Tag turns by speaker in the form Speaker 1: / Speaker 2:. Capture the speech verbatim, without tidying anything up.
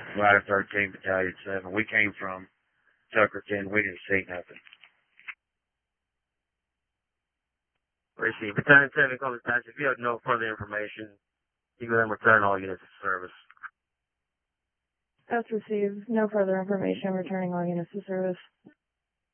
Speaker 1: Ladder thirteen, Battalion seven. We came from Tuckerton. We didn't see nothing.
Speaker 2: Receive. Battalion seven, call dispatch. If you have no further information, you can then return all units to service.
Speaker 3: That's received. No further information. Returning all units to service.